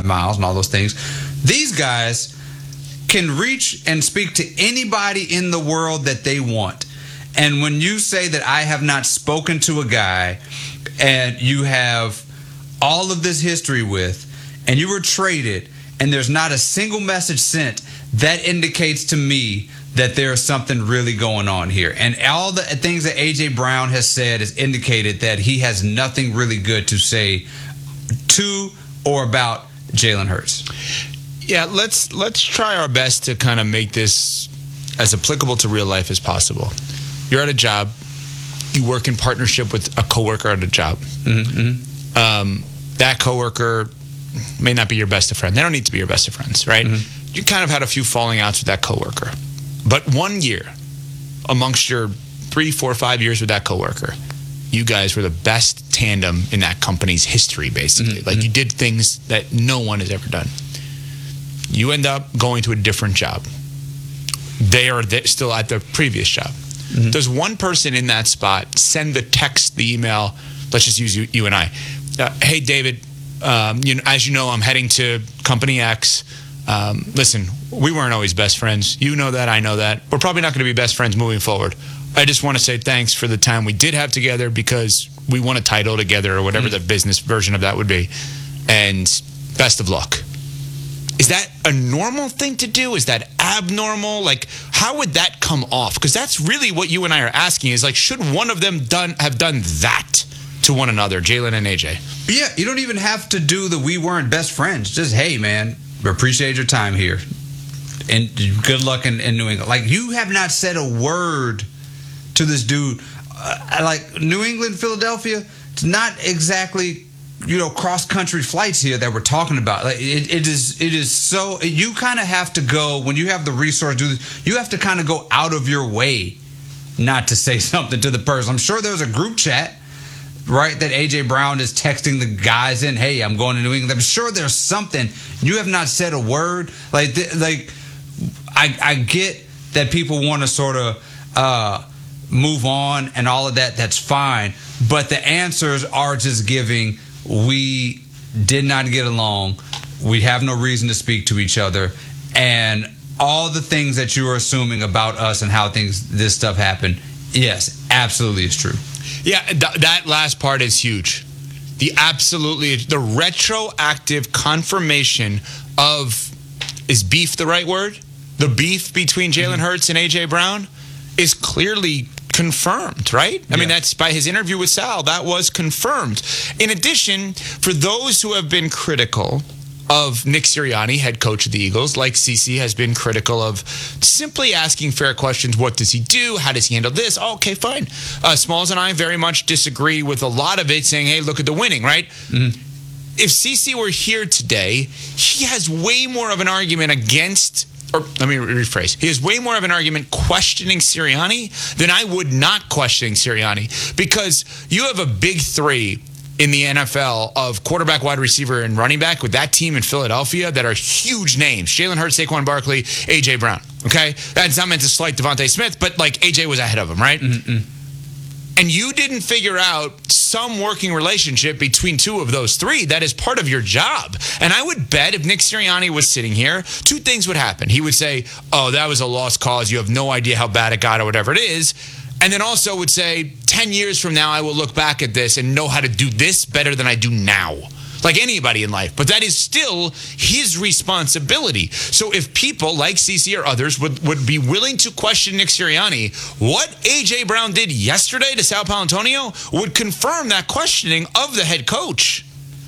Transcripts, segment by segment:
5 miles and all those things. These guys can reach and speak to anybody in the world that they want. And when you say that I have not spoken to a guy and you have all of this history with, and you were traded, and there's not a single message sent, that indicates to me that there's something really going on here. And all the things that A.J. Brown has said has indicated that he has nothing really good to say to or about Jalen Hurts. Yeah, let's try our best to kind of make this as applicable to real life as possible. You're at a job. You work in partnership with a coworker at a job. That coworker may not be your best of friends. They don't need to be your best of friends, right? You kind of had a few falling outs with that coworker. But 1 year amongst your 3, 4, 5 years with that coworker, you guys were the best tandem in that company's history, basically. Like, you did things that no one has ever done. You end up going to a different job. They are still at their previous job. Does one person in that spot send the text, the email, let's just use you and I. Hey, David, as you know, I'm heading to company X. Listen, we weren't always best friends. You know that, I know that. We're probably not going to be best friends moving forward. I just want to say thanks for the time we did have together because we won a title together or whatever the business version of that would be. And best of luck. Is that a normal thing to do? Is that abnormal? Like, how would that come off? Because that's really what you and I are asking is, like, should one of them have done that to one another, Jalen and AJ? Yeah, you don't even have to do the we weren't best friends. Just, hey, man, we appreciate your time here. And good luck in New England. Like, you have not said a word to this dude. Like, New England, Philadelphia, it's not exactly, cross-country flights here that we're talking about. Like, it is so, you kind of have to go, when you have the resource to do this, you have to kind of go out of your way not to say something to the person. I'm sure there's a group chat, right, that A.J. Brown is texting the guys in, hey, I'm going to New England. I'm sure there's something. You have not said a word. I get that people want to sort of move on and all of that. That's fine. But the answers are just giving, we did not get along. We have no reason to speak to each other. And all the things that you are assuming about us and how this stuff happened, yes, absolutely is true. Yeah, that last part is huge. The retroactive confirmation of, is beef the right word? The beef between Jalen Hurts and A.J. Brown is clearly confirmed, right? I mean, that's by his interview with Sal, that was confirmed. In addition, for those who have been critical of Nick Sirianni, head coach of the Eagles, like CeCe has been critical of simply asking fair questions. What does he do? How does he handle this? Oh, okay, fine. Smalls and I very much disagree with a lot of it, saying, hey, look at the winning, right? If CeCe were here today, he has way more of an argument against, or let me rephrase, he has way more of an argument questioning Sirianni than I would not questioning Sirianni, because you have a big three in the NFL of quarterback, wide receiver, and running back with that team in Philadelphia that are huge names. Jalen Hurts, Saquon Barkley, A.J. Brown, okay? That's not meant to slight Devontae Smith, but, like, A.J. was ahead of him, right? And you didn't figure out some working relationship between two of those three. That is part of your job. And I would bet if Nick Sirianni was sitting here, two things would happen. He would say, oh, that was a lost cause. You have no idea how bad it got or whatever it is. And then also would say, 10 years from now, I will look back at this and know how to do this better than I do now. Like anybody in life. But that is still his responsibility. So if people like CeCe or others would be willing to question Nick Sirianni, what A.J. Brown did yesterday to Sal Paolantonio would confirm that questioning of the head coach.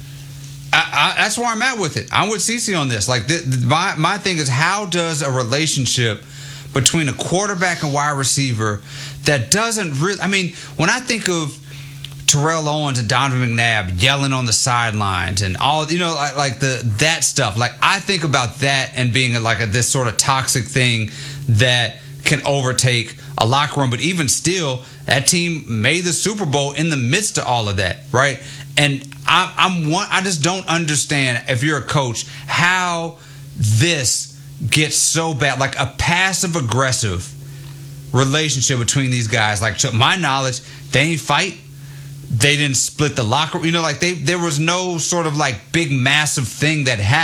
That's where I'm at with it. I'm with CeCe on this. Like, my thing is, how does a relationship between a quarterback and wide receiver that doesn't really, I mean, when I think of Terrell Owens and Donovan McNabb yelling on the sidelines and all, like that stuff, like, I think about that and being this sort of toxic thing that can overtake a locker room. But even still, that team made the Super Bowl in the midst of all of that, right? And I just don't understand, if you're a coach, how this gets so bad, like a passive aggressive relationship between these guys. Like, to my knowledge, they ain't fight. They didn't split the locker room. There was no sort of like big massive thing that happened.